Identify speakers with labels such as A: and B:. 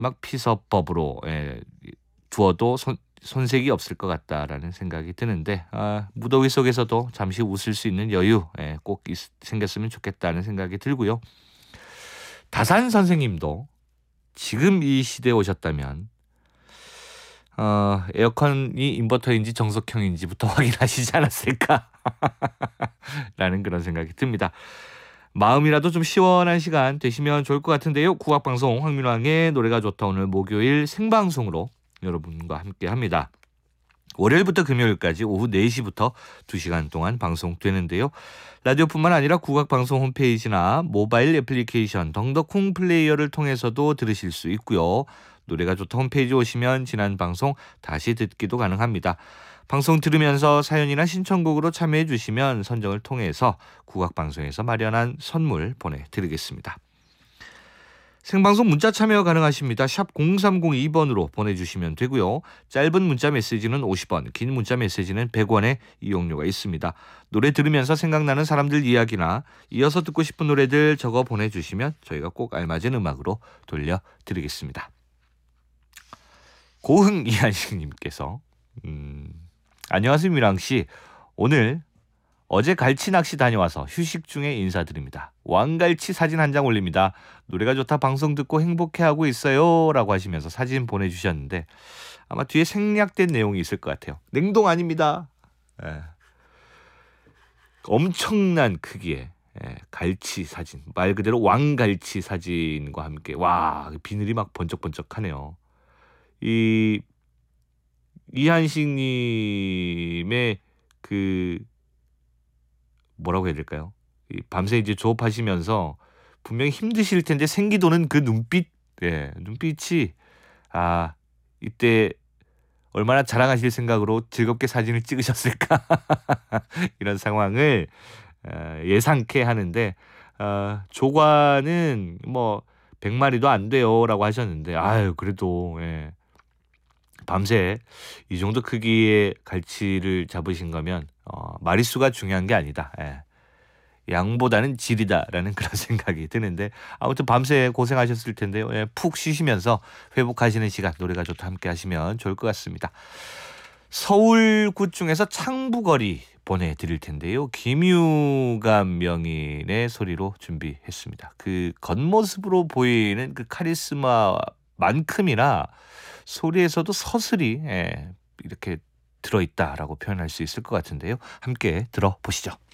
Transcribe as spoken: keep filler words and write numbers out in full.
A: 막 피서법으로 예, 두어도 손, 손색이 없을 것 같다라는 생각이 드는데 아, 무더위 속에서도 잠시 웃을 수 있는 여유 예, 꼭 있, 생겼으면 좋겠다는 생각이 들고요. 다산 선생님도 지금 이 시대에 오셨다면 어, 에어컨이 인버터인지 정석형인지부터 확인하시지 않았을까 라는 그런 생각이 듭니다. 마음이라도 좀 시원한 시간 되시면 좋을 것 같은데요. 국악방송 황민왕의 노래가 좋다 오늘 목요일 생방송으로 여러분과 함께 합니다. 월요일부터 금요일까지 오후 네 시부터 두 시간 동안 방송되는데요. 라디오뿐만 아니라 국악방송 홈페이지나 모바일 애플리케이션 덩더콩 플레이어를 통해서도 들으실 수 있고요. 노래가 좋다 홈페이지 오시면 지난 방송 다시 듣기도 가능합니다. 방송 들으면서 사연이나 신청곡으로 참여해 주시면 선정을 통해서 국악방송에서 마련한 선물 보내드리겠습니다. 생방송 문자 참여 가능하십니다. 샵 공삼공이 번으로 보내주시면 되고요. 짧은 문자 메시지는 오십 원, 긴 문자 메시지는 백 원의 이용료가 있습니다. 노래 들으면서 생각나는 사람들 이야기나 이어서 듣고 싶은 노래들 적어 보내주시면 저희가 꼭 알맞은 음악으로 돌려드리겠습니다. 고흥 이한식님께서 음, 안녕하세요 미랑씨. 오늘 어제 갈치 낚시 다녀와서 휴식 중에 인사드립니다. 왕갈치 사진 한 장 올립니다. 노래가 좋다 방송 듣고 행복해하고 있어요 라고 하시면서 사진 보내주셨는데 아마 뒤에 생략된 내용이 있을 것 같아요. 냉동 아닙니다. 예. 엄청난 크기의 예, 갈치 사진, 말 그대로 왕갈치 사진과 함께 와 비늘이 막 번쩍번쩍하네요. 이 이한식님의 그 뭐라고 해야 될까요? 이 밤새 이제 조업하시면서 분명히 힘드실 텐데 생기도는 그 눈빛, 예, 눈빛이 아 이때 얼마나 자랑하실 생각으로 즐겁게 사진을 찍으셨을까 이런 상황을 어, 예상케 하는데 어, 조과는 뭐 백 마리도 안 돼요라고 하셨는데 아유 그래도 예, 밤새 이 정도 크기의 갈치를 잡으신 거면 어, 마리수가 중요한 게 아니다. 예. 양보다는 질이다라는 그런 생각이 드는데 아무튼 밤새 고생하셨을 텐데요. 예, 푹 쉬시면서 회복하시는 시간 노래가 좋다 함께 하시면 좋을 것 같습니다. 서울구 중에서 창부거리 보내드릴 텐데요. 김유감 명인의 소리로 준비했습니다. 그 겉모습으로 보이는 그 카리스마만큼이나 소리에서도 서슬이 예, 이렇게 들어있다라고 표현할 수 있을 것 같은데요. 함께 들어보시죠.